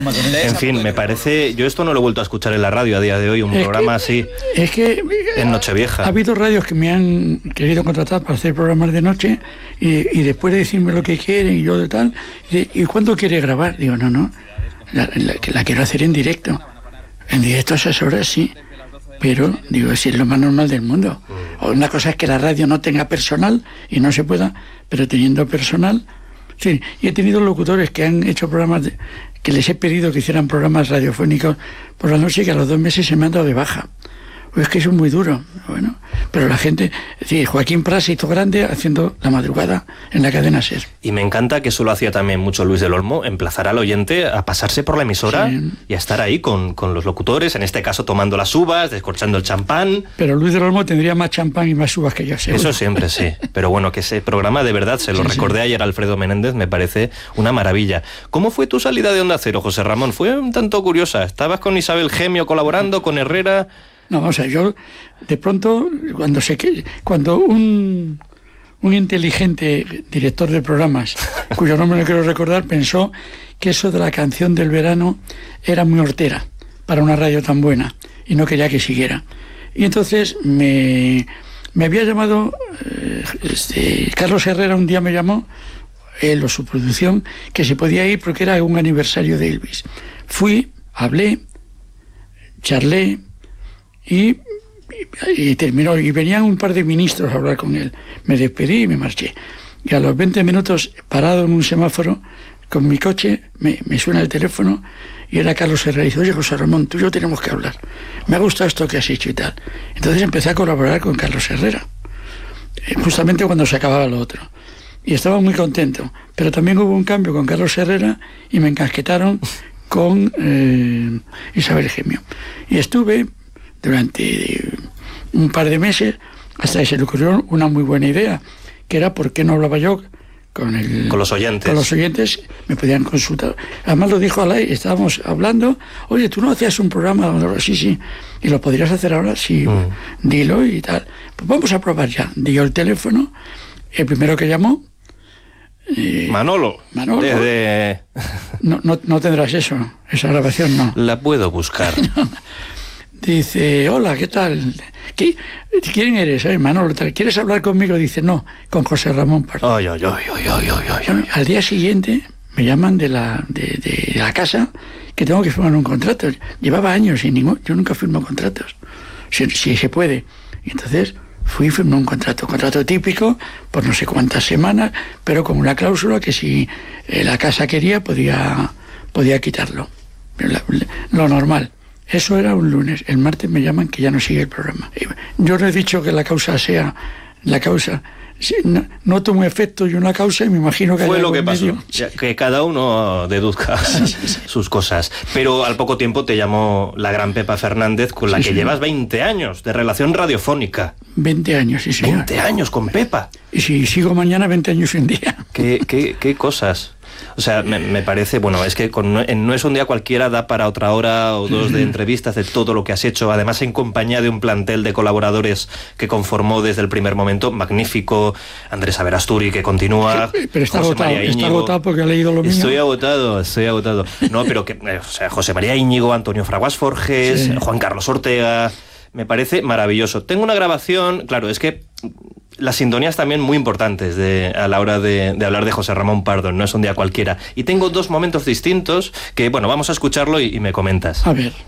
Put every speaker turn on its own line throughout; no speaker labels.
En fin, me parece... Yo esto no lo he vuelto a escuchar en la radio a día de hoy, un programa así en Nochevieja.
Ha habido radios que me han querido contratar para hacer programas de noche y después de decirme lo que quieren y yo de tal, ¿y cuándo quiere grabar? Digo, no, la quiero hacer en directo. En directo a esas horas sí, pero digo, si es lo más normal del mundo. Una cosa es que la radio no tenga personal y no se pueda, pero teniendo personal... Sí, y he tenido locutores que han hecho programas que les he pedido que hicieran programas radiofónicos por la noche, que a los 2 meses se me han dado de baja. Pues es que eso es muy duro. Bueno, pero la gente... Sí, Joaquín Prat se hizo grande haciendo La Madrugada en la cadena SER.
Y me encanta que eso lo hacía también mucho Luis del Olmo, emplazar al oyente a pasarse por la emisora y a estar ahí con los locutores, en este caso tomando las uvas, descorchando el champán.
Pero Luis del Olmo tendría más champán y más uvas que yo, seguro.
Eso siempre, sí. Pero bueno, que ese programa de verdad, se lo recordé ayer a Alfredo Menéndez, me parece una maravilla. ¿Cómo fue tu salida de Onda Cero, José Ramón? Fue un tanto curiosa. ¿Estabas con Isabel Gemio colaborando, con Herrera?
No, vamos a ver, yo de pronto, cuando un inteligente director de programas, cuyo nombre no quiero recordar, pensó que eso de la canción del verano era muy hortera para una radio tan buena y no quería que siguiera. Y entonces me había llamado, Carlos Herrera un día me llamó, él o su producción, que se podía ir porque era un aniversario de Elvis. Fui, hablé, charlé, y terminó, y venían un par de ministros a hablar con él. Me despedí y me marché. Y a los 20 minutos, parado en un semáforo con mi coche, me suena el teléfono y era Carlos Herrera y dice: oye, José Ramón, tú y yo tenemos que hablar, me ha gustado esto que has hecho y tal. Entonces empecé a colaborar con Carlos Herrera, justamente cuando se acababa lo otro, y estaba muy contento. Pero también hubo un cambio con Carlos Herrera y me encasquetaron con Isabel Gemio, y estuve durante un par de meses hasta que se le ocurrió una muy buena idea, que era por qué no hablaba yo con los oyentes. Con los oyentes, me podían consultar. Además lo dijo Alay, estábamos hablando, oye, ¿tú no hacías un programa? Sí, y lo podrías hacer ahora, sí, dilo y tal. Pues vamos a probar ya. Dio el teléfono, el primero que llamó,
Manolo. Desde...
No tendrás esa grabación, no.
La puedo buscar.
No. Dice: hola, ¿qué tal? ¿Quién eres? Manolo, ¿quieres hablar conmigo? Dice: no, con José Ramón Pardo.
Ay.
Al día siguiente me llaman de la casa que tengo que firmar un contrato. Llevaba años yo nunca firmo contratos, si se puede. Y entonces fui y firmé un contrato típico por no sé cuántas semanas, pero con una cláusula que si la casa quería podía quitarlo. Lo normal. Eso era un lunes. El martes me llaman que ya no sigue el programa. Yo no he dicho que la causa sea la causa. No tomo efecto y una causa y me imagino que...
Fue lo que pasó. Que cada uno deduzca sus cosas. Pero al poco tiempo te llamó la gran Pepa Fernández, con la que llevas 20 años de relación radiofónica.
20 años, sí, señor.
20 años con Pepa.
Y si sigo mañana, 20 años un día.
¿Qué cosas? O sea, me parece, bueno, es que No es un día cualquiera da para otra hora o dos de entrevistas de todo lo que has hecho, además en compañía de un plantel de colaboradores que conformó desde el primer momento, magnífico, Andrés Averasturi, que continúa,
sí, pero está agotado porque ha leído lo mío.
Estoy agotado. No, pero José María Íñigo, Antonio Fraguas Forges, Juan Carlos Ortega, me parece maravilloso. Tengo una grabación, claro, es que las sintonías también muy importantes a la hora de hablar de José Ramón Pardo, No es un día cualquiera. Y tengo 2 momentos distintos que, bueno, vamos a escucharlo y me comentas.
A ver.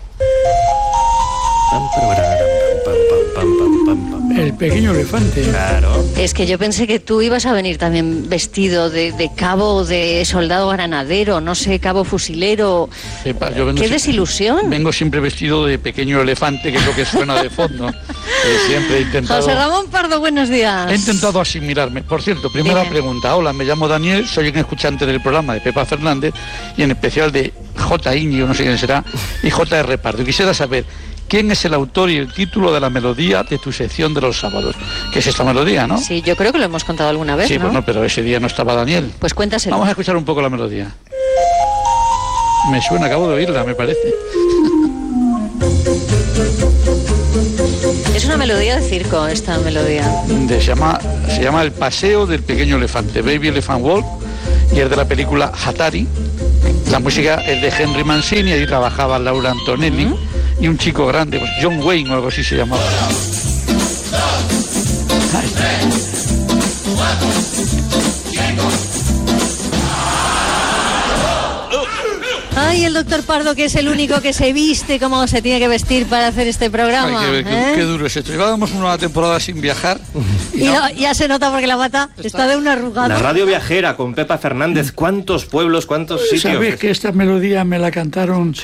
El pequeño elefante.
Claro.
Es que yo pensé que tú ibas a venir también vestido de cabo, de soldado granadero, no sé, cabo fusilero. ¡Qué desilusión!
Vengo siempre vestido de pequeño elefante, que es lo que suena de fondo. Siempre he intentado...
José Ramón Pardo, buenos días.
He intentado asimilarme. Por cierto, primera pregunta. Hola, me llamo Daniel, soy un escuchante del programa de Pepa Fernández y en especial de J. Íñigo, no sé quién será, y J.R. Pardo. Quisiera saber... ¿quién es el autor y el título de la melodía de tu sección de los sábados? ¿Qué es esta melodía, no?
Sí, yo creo que lo hemos contado alguna vez,
sí,
¿no?
Pues no, pero ese día no estaba Daniel.
Pues cuéntaselo.
Vamos a escuchar un poco la melodía. Me suena, acabo de oírla, me parece.
Es una melodía de circo, esta melodía.
Se llama El paseo del pequeño elefante, Baby Elephant Walk, y es de la película Hatari. La música es de Henry Mancini, allí trabajaba Laura Antonelli, y un chico grande, pues John Wayne o algo así se llamaba.
Ay, el doctor Pardo, que es el único que se viste como se tiene que vestir para hacer este programa.
Ay, qué duro es esto. Llevábamos una temporada sin viajar.
Y no, ya se nota porque la bata está de una arrugada.
La radio viajera con Pepa Fernández. ¿Cuántos pueblos, cuántos sitios?
¿Sabes que esta melodía me la cantaron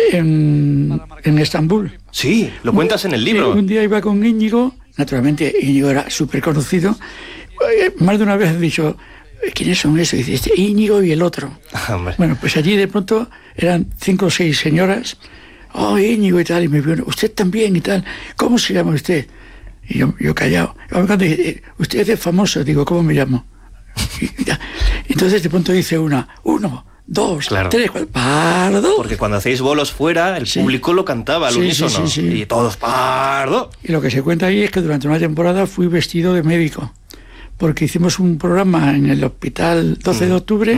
en Estambul?
Sí, lo cuentas en el libro.
Un día iba con Íñigo, naturalmente Íñigo era súper conocido. Más de una vez he dicho, ¿quiénes son esos? Y dice, Íñigo y el otro. Bueno, pues allí de pronto eran 5 o 6 señoras. Oh, Íñigo y tal. Y me vio, usted también y tal. ¿Cómo se llama usted? Y yo callado. Cuando dije, usted es famoso, digo, ¿cómo me llamo? Entonces de pronto dice 1, 2, 3, 4, Pardo.
Porque cuando hacéis bolos fuera, el público lo cantaba al unísono.
Sí.
Y todos, Pardo.
Y lo que se cuenta ahí es que durante una temporada fui vestido de médico. Porque hicimos un programa en el hospital 12 de octubre,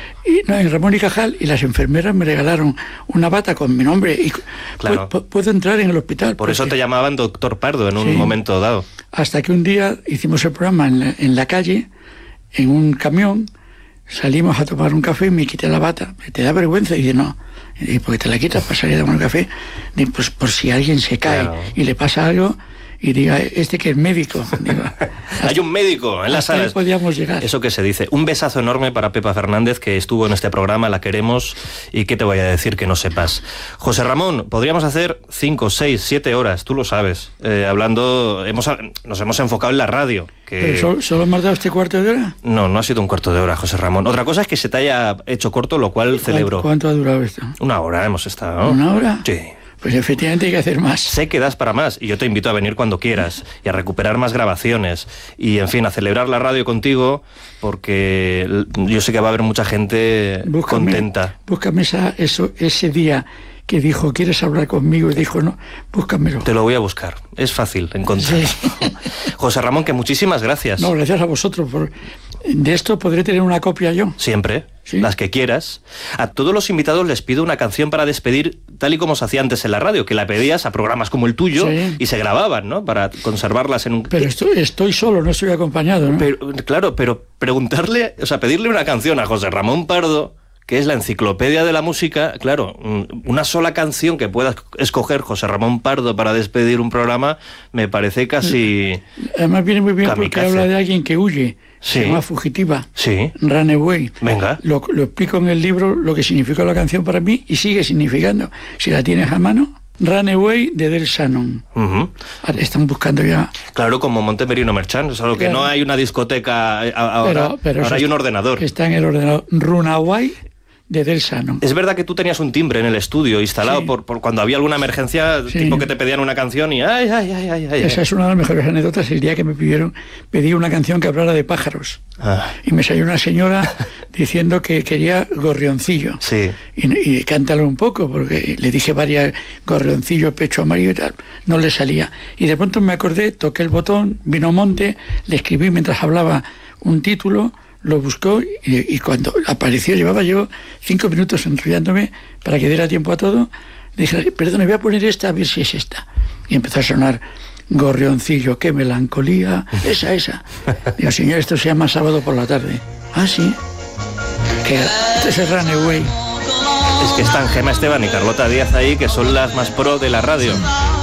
en Ramón y Cajal, y las enfermeras me regalaron una bata con mi nombre y puedo entrar en el hospital.
Por eso te llamaban doctor Pardo en un momento dado.
Hasta que un día hicimos el programa en la calle, en un camión, salimos a tomar un café y me quité la bata. ¿Te da vergüenza? Y dice, no. Y porque te la quitas para salir a tomar un café, pues por si alguien se cae y le pasa algo, y diga, este que es médico. Digo,
hay un médico en la sala.
Podíamos llegar.
Eso que se dice. Un besazo enorme para Pepa Fernández, que estuvo en este programa, la queremos, y qué te voy a decir que no sepas. José Ramón, podríamos hacer 5, 6, 7 horas, tú lo sabes, hablando, nos hemos enfocado en la radio.
¿Pero solo me has dado este cuarto de hora?
No ha sido un cuarto de hora, José Ramón. Otra cosa es que se te haya hecho corto, lo cual celebro.
¿Cuánto ha durado esto?
1 hora hemos estado, ¿no?
¿1 hora?
Sí.
Pues efectivamente hay que hacer más.
Sé que das para más y yo te invito a venir cuando quieras y a recuperar más grabaciones y, en fin, a celebrar la radio contigo, porque yo sé que va a haber mucha gente contenta.
Búscame ese día que dijo, ¿quieres hablar conmigo? Y dijo, no, búscamelo.
Te lo voy a buscar, es fácil encontrar. Sí. José Ramón, que muchísimas gracias.
No, gracias a vosotros. De esto podré tener una copia yo.
Siempre, las que quieras. A todos los invitados les pido una canción para despedir, tal y como se hacía antes en la radio, que la pedías a programas como el tuyo y se grababan, ¿no? Para conservarlas en un...
Pero estoy solo, no estoy acompañado, ¿no?
Pero preguntarle, o sea, pedirle una canción a José Ramón Pardo, que es la enciclopedia de la música, claro, una sola canción que pueda escoger José Ramón Pardo para despedir un programa, me parece casi...
Además viene muy bien
kamikaze.
Porque habla de alguien que huye, se llama fugitiva, Runaway.
Venga.
Lo explico en el libro lo que significó la canción para mí y sigue significando. Si la tienes a mano, Runaway de Del Shannon. Están buscando ya...
Claro, como Montemerino Merchant, solo que no hay una discoteca ahora, pero ahora hay un ordenador.
Está en el ordenador. Runaway de Del Shannon.
Es verdad que tú tenías un timbre en el estudio instalado por cuando había alguna emergencia, tipo que te pedían una canción y ay.
Esa es una de las mejores anécdotas. El día que me pedí una canción que hablara de pájaros. Y me salió una señora diciendo que quería gorrioncillo.
Sí.
Y cántalo un poco, porque le dije varias, gorrioncillo, pecho amarillo y tal. No le salía. Y de pronto me acordé, toqué el botón, vino Monte, le escribí mientras hablaba un título, lo buscó y cuando apareció, llevaba yo 5 minutos enrollándome para que diera tiempo a todo. Le dije, perdón, voy a poner esta, a ver si es esta. Y empezó a sonar gorrioncillo, qué melancolía, esa. Digo, señor, esto se llama Sábado por la tarde. Ah, sí. Que este es Runaway.
Es que están Gema Esteban y Carlota Díaz ahí, que son las más pro de la radio.